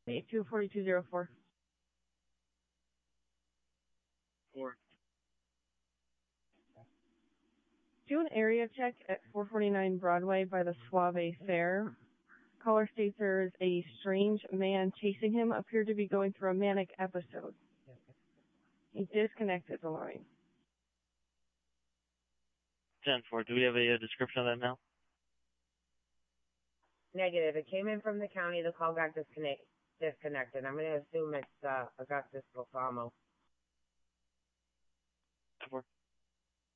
824204. 4. Do an area check at 449 Broadway by the Suave Fair. Caller states there is a strange man chasing him, appeared to be going through a manic episode. He disconnected the line. 10-4, do we have a description of that now? Negative. It came in from the county. The call got disconnected. I'm going to assume it's Augustus Balsamo.